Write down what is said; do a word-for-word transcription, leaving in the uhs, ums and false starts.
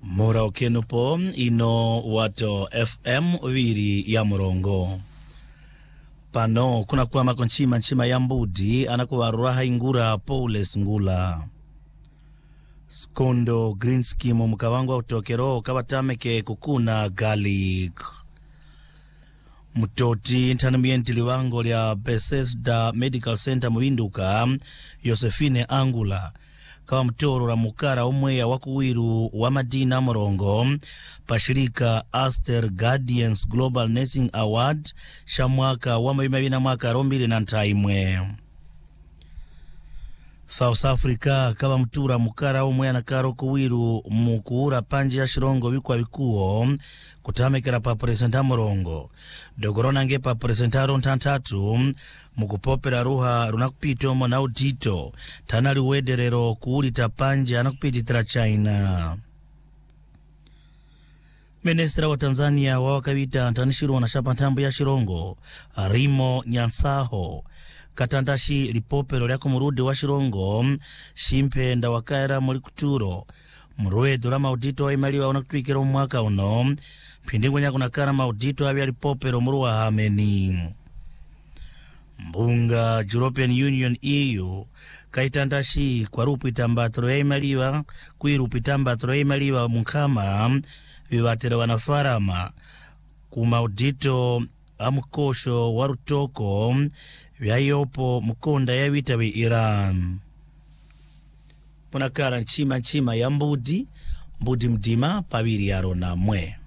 Mora okenupo ino wato F M wiri ya Murongo. Pano kuna kwa makonchima nchima ya mbudi anakuwa Raha Ingura Paules Ngula. Skondo Green Scheme mkawangwa utokero kawatameke kukuna garlic. Mutoti ntanamienti liwango lya Bethesda Medical Center Mwinduka Josephine Angula kawa mtoro la mukara umwe ya wakuwiru wa Madina Murongo pashirika Aster Guardians Global Nursing Award shamwaka wa mabina mwaka rombili na ntaimwe. South Africa kawa mtura mukara umwe anakaro kuwiru mukura panje ya shirongo wikwa wikuo kutamekera pa presenta Murongo dogorona nge pa presentaro ntantatu mukupopera ruha runakupito mona udito tanali wederero kuulita panje anakupititira China. Ministra wa Tanzania wa wakawita ntanishiru na shapa ntambu ya shirongo Rimo Nyansaho katandashi lipopero lyako murudi wa shirongo shimpe nda wakaira muli kuturo mruwedu la maudito wa imaliwa unakutwikira mwaka uno pindingo nyako nakara maudito wa lipopero muruwa hameni. Mbunga European Union E U kaitandashi kwa rupu itambatro ya imaliwa kuirupu itambatro ya imaliwa mkama vivatera wanafarama kumaudito amukosho warutoko vyayopo mkonda ya witawe Iran. Punakara nchima nchima ya mbudi mbudi mdima paviri yaro na mwe.